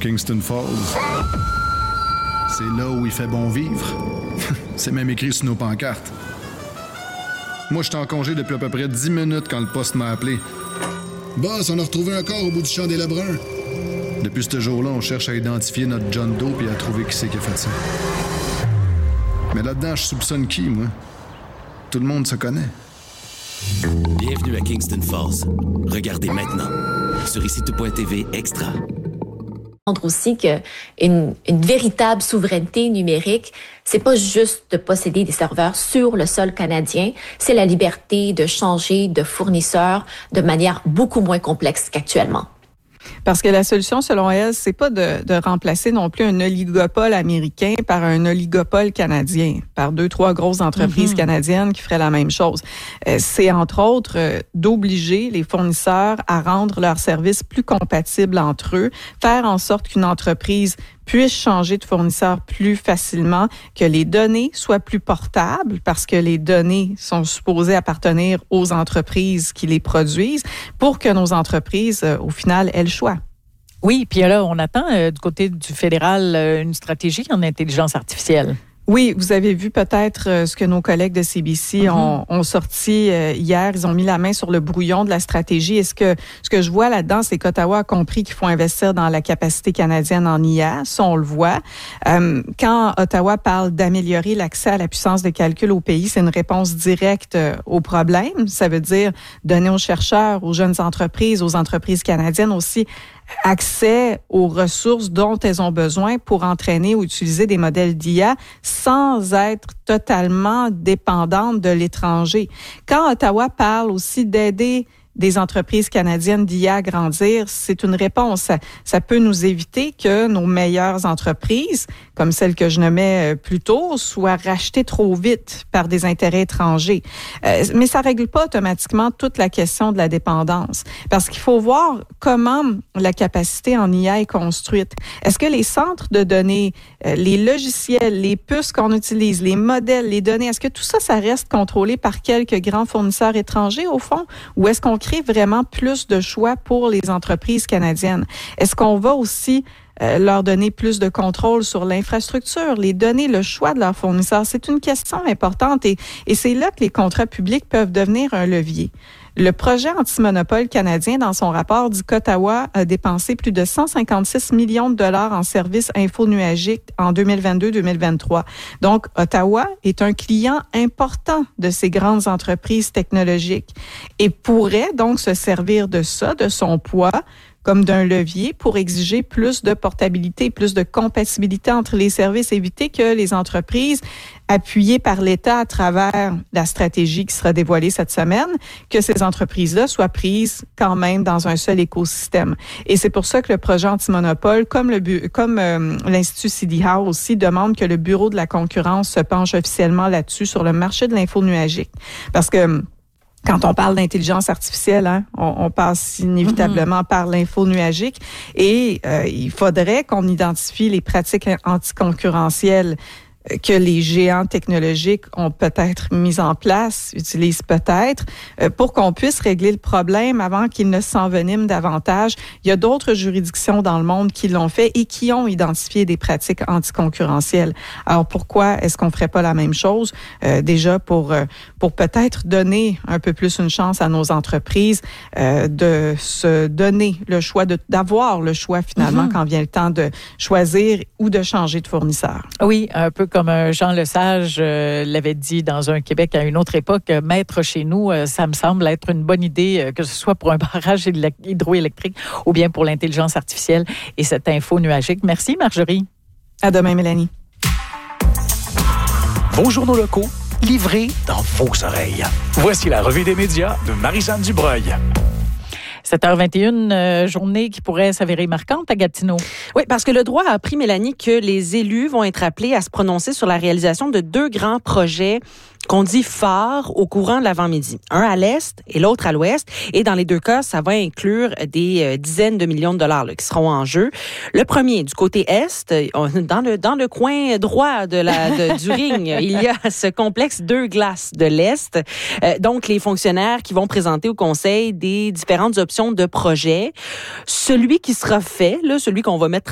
Kingston Falls. C'est là où il fait bon vivre. C'est même écrit sur nos pancartes. Moi, j'étais en congé depuis à peu près 10 minutes quand le poste m'a appelé. Boss, on a retrouvé un corps au bout du champ des Lebrun. Depuis ce jour-là, on cherche à identifier notre John Doe et à trouver qui c'est qui a fait ça. Mais là-dedans, je soupçonne qui, moi? Tout le monde se connaît. Bienvenue à Kingston Falls. Regardez maintenant sur ICTO.tv Extra. Aussi qu'une véritable souveraineté numérique, c'est pas juste de posséder des serveurs sur le sol canadien, c'est la liberté de changer de fournisseur de manière beaucoup moins complexe qu'actuellement. Parce que la solution, selon elle, c'est pas de remplacer non plus un oligopole américain par un oligopole canadien, par 2-3 grosses entreprises canadiennes qui feraient la même chose. C'est entre autres d'obliger les fournisseurs à rendre leurs services plus compatibles entre eux, faire en sorte qu'une entreprise puisse changer de fournisseur plus facilement, que les données soient plus portables parce que les données sont supposées appartenir aux entreprises qui les produisent pour que nos entreprises, au final, aient le choix. Oui, puis là, on attend du côté du fédéral une stratégie en intelligence artificielle. Oui, vous avez vu peut-être ce que nos collègues de CBC ont sorti hier. Ils ont mis la main sur le brouillon de la stratégie. Et ce que je vois là-dedans, c'est qu'Ottawa a compris qu'il faut investir dans la capacité canadienne en IA. Ça, on le voit. Quand Ottawa parle d'améliorer l'accès à la puissance de calcul au pays, c'est une réponse directe au problème. Ça veut dire donner aux chercheurs, aux jeunes entreprises, aux entreprises canadiennes aussi accès aux ressources dont elles ont besoin pour entraîner ou utiliser des modèles d'IA sans être totalement dépendantes de l'étranger. Quand Ottawa parle aussi d'aider des entreprises canadiennes d'IA à grandir, c'est une réponse. Ça peut nous éviter que nos meilleures entreprises, comme celles que je nommais plus tôt, soient rachetées trop vite par des intérêts étrangers. Mais ça règle pas automatiquement toute la question de la dépendance, parce qu'il faut voir comment la capacité en IA est construite. Est-ce que les centres de données, les logiciels, les puces qu'on utilise, les modèles, les données, est-ce que tout ça, ça reste contrôlé par quelques grands fournisseurs étrangers au fond, ou est-ce qu'on crée vraiment plus de choix pour les entreprises canadiennes? Est-ce qu'on va aussi leur donner plus de contrôle sur l'infrastructure, les données, le choix de leurs fournisseurs? C'est une question importante et c'est là que les contrats publics peuvent devenir un levier. Le projet anti-monopole canadien, dans son rapport, dit qu'Ottawa a dépensé plus de 156 millions de dollars en services infonuagiques en 2022-2023. Donc, Ottawa est un client important de ces grandes entreprises technologiques et pourrait donc se servir de ça, de son poids, comme d'un levier pour exiger plus de portabilité, plus de compatibilité entre les services, éviter que les entreprises appuyées par l'État à travers la stratégie qui sera dévoilée cette semaine, que ces entreprises-là soient prises quand même dans un seul écosystème. Et c'est pour ça que le projet anti-monopole, comme l'Institut CD Howe aussi, demande que le Bureau de la concurrence se penche officiellement là-dessus sur le marché de l'infonuagique. Parce que quand on parle d'intelligence artificielle, on passe inévitablement par l'infonuagique et il faudrait qu'on identifie les pratiques anticoncurrentielles que les géants technologiques ont peut-être mis en place, utilisent peut-être, pour qu'on puisse régler le problème avant qu'il ne s'envenime davantage. Il y a d'autres juridictions dans le monde qui l'ont fait et qui ont identifié des pratiques anticoncurrentielles. Alors, pourquoi est-ce qu'on ferait pas la même chose? Déjà, pour peut-être donner un peu plus une chance à nos entreprises de se donner le choix, d'avoir le choix finalement quand vient le temps de choisir ou de changer de fournisseur. Oui, un peu comme Jean Lesage l'avait dit dans un Québec à une autre époque, mettre chez nous, ça me semble être une bonne idée, que ce soit pour un barrage hydroélectrique ou bien pour l'intelligence artificielle et cette info nuagique. Merci, Marjorie. À demain, Mélanie. Vos journaux locaux, livrés dans vos oreilles. Voici la revue des médias de Marie-Jeanne Dubreuil. 7h21, journée qui pourrait s'avérer marquante à Gatineau. Oui, parce que le droit a appris, Mélanie, que les élus vont être appelés à se prononcer sur la réalisation de 2 grands projets qu'on dit phares au courant de l'avant-midi. Un à l'est et l'autre à l'ouest. Et dans les 2 cas, ça va inclure des dizaines de millions de dollars qui seront en jeu. Le premier, du côté est, dans le coin droit du ring, il y a ce complexe 2 glaces de l'Est. Donc, les fonctionnaires qui vont présenter au conseil des différentes options de projet. Celui qui sera fait, celui qu'on va mettre